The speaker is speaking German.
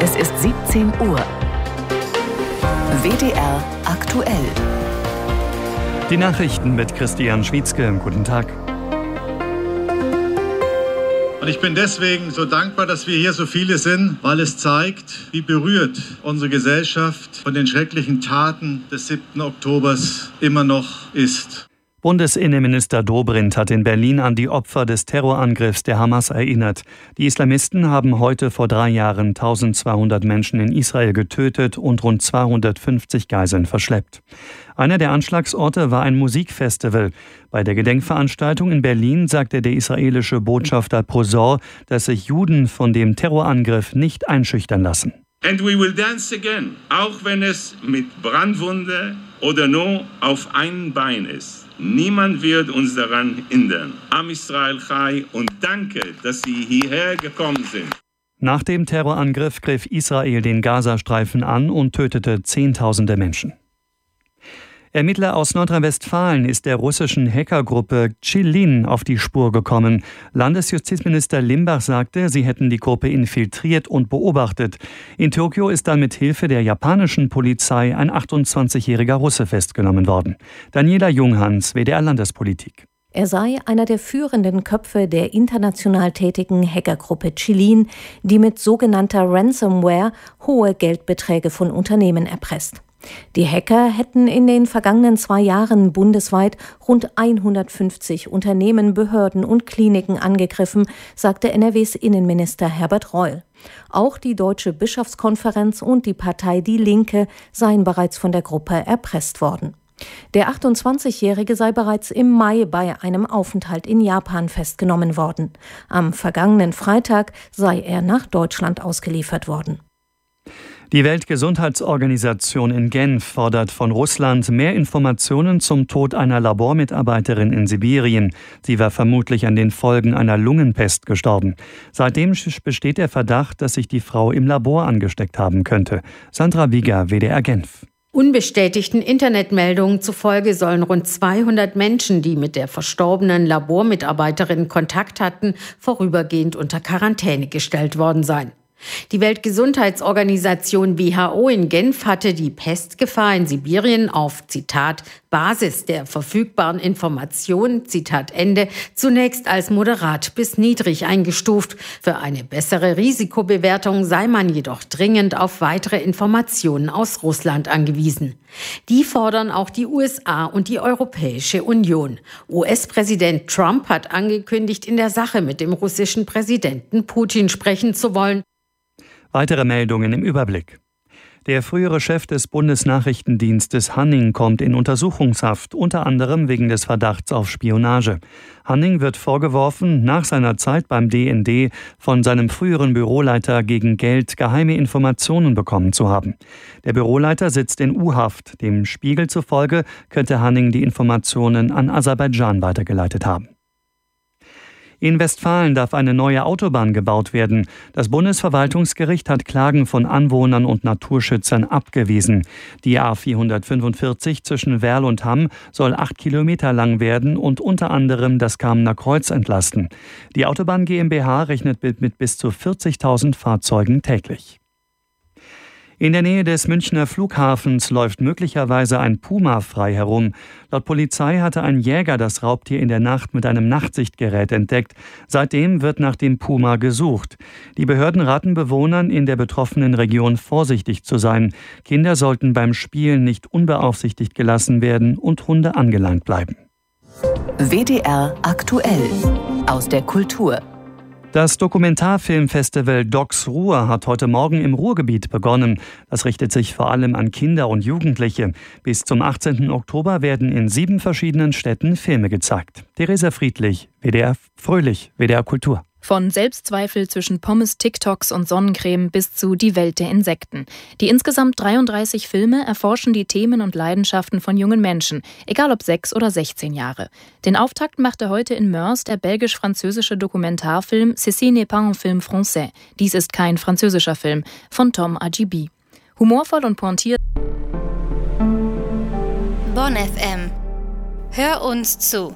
Es ist 17 Uhr. WDR aktuell. Die Nachrichten mit Christian Schwietzke. Guten Tag. Und ich bin deswegen so dankbar, dass wir hier so viele sind, weil es zeigt, wie berührt unsere Gesellschaft von den schrecklichen Taten des 7. Oktobers immer noch ist. Bundesinnenminister Dobrindt hat in Berlin an die Opfer des Terrorangriffs der Hamas erinnert. Die Islamisten haben heute vor 3 Jahren 1200 Menschen in Israel getötet und rund 250 Geiseln verschleppt. Einer der Anschlagsorte war ein Musikfestival. Bei der Gedenkveranstaltung in Berlin sagte der israelische Botschafter Prosor, dass sich Juden von dem Terrorangriff nicht einschüchtern lassen. And we will dance again, auch wenn es mit Brandwunde oder nur auf einem Bein ist. Niemand wird uns daran hindern. Am Israel Chai und danke, dass Sie hierher gekommen sind. Nach dem Terrorangriff griff Israel den Gazastreifen an und tötete Zehntausende Menschen. Ermittler aus Nordrhein-Westfalen ist der russischen Hackergruppe Tschilin auf die Spur gekommen. Landesjustizminister Limbach sagte, sie hätten die Gruppe infiltriert und beobachtet. In Tokio ist dann mit Hilfe der japanischen Polizei ein 28-jähriger Russe festgenommen worden. Daniela Junghans, WDR Landespolitik. Er sei einer der führenden Köpfe der international tätigen Hackergruppe Tschilin, die mit sogenannter Ransomware hohe Geldbeträge von Unternehmen erpresst. Die Hacker hätten in den vergangenen 2 Jahren bundesweit rund 150 Unternehmen, Behörden und Kliniken angegriffen, sagte NRWs Innenminister Herbert Reul. Auch die Deutsche Bischofskonferenz und die Partei Die Linke seien bereits von der Gruppe erpresst worden. Der 28-Jährige sei bereits im Mai bei einem Aufenthalt in Japan festgenommen worden. Am vergangenen Freitag sei er nach Deutschland ausgeliefert worden. Die Weltgesundheitsorganisation in Genf fordert von Russland mehr Informationen zum Tod einer Labormitarbeiterin in Sibirien. Sie war vermutlich an den Folgen einer Lungenpest gestorben. Seitdem besteht der Verdacht, dass sich die Frau im Labor angesteckt haben könnte. Sandra Wieger, WDR Genf. Unbestätigten Internetmeldungen zufolge sollen rund 200 Menschen, die mit der verstorbenen Labormitarbeiterin Kontakt hatten, vorübergehend unter Quarantäne gestellt worden sein. Die Weltgesundheitsorganisation WHO in Genf hatte die Pestgefahr in Sibirien auf, Zitat, Basis der verfügbaren Informationen, Zitat Ende, zunächst als moderat bis niedrig eingestuft. Für eine bessere Risikobewertung sei man jedoch dringend auf weitere Informationen aus Russland angewiesen. Die fordern auch die USA und die Europäische Union. US-Präsident Trump hat angekündigt, in der Sache mit dem russischen Präsidenten Putin sprechen zu wollen. Weitere Meldungen im Überblick. Der frühere Chef des Bundesnachrichtendienstes Hanning kommt in Untersuchungshaft, unter anderem wegen des Verdachts auf Spionage. Hanning wird vorgeworfen, nach seiner Zeit beim DND von seinem früheren Büroleiter gegen Geld geheime Informationen bekommen zu haben. Der Büroleiter sitzt in U-Haft. Dem Spiegel zufolge könnte Hanning die Informationen an Aserbaidschan weitergeleitet haben. In Westfalen darf eine neue Autobahn gebaut werden. Das Bundesverwaltungsgericht hat Klagen von Anwohnern und Naturschützern abgewiesen. Die A445 zwischen Werl und Hamm soll 8 Kilometer lang werden und unter anderem das Kamener Kreuz entlasten. Die Autobahn GmbH rechnet mit bis zu 40.000 Fahrzeugen täglich. In der Nähe des Münchner Flughafens läuft möglicherweise ein Puma frei herum. Laut Polizei hatte ein Jäger das Raubtier in der Nacht mit einem Nachtsichtgerät entdeckt. Seitdem wird nach dem Puma gesucht. Die Behörden raten Bewohnern in der betroffenen Region vorsichtig zu sein. Kinder sollten beim Spielen nicht unbeaufsichtigt gelassen werden und Hunde angeleint bleiben. WDR aktuell aus der Kultur. Das Dokumentarfilmfestival Docs Ruhr hat heute Morgen im Ruhrgebiet begonnen. Das richtet sich vor allem an Kinder und Jugendliche. Bis zum 18. Oktober werden in 7 verschiedenen Städten Filme gezeigt. Theresa Friedlich, WDR Fröhlich, WDR Kultur. Von Selbstzweifel zwischen Pommes, TikToks und Sonnencreme bis zu Die Welt der Insekten. Die insgesamt 33 Filme erforschen die Themen und Leidenschaften von jungen Menschen, egal ob 6 oder 16 Jahre. Den Auftakt machte heute in Moers der belgisch-französische Dokumentarfilm Ceci n'est pas un film français. Dies ist kein französischer Film von Tom Agibi. Humorvoll und pointiert. Bonn FM. Hör uns zu.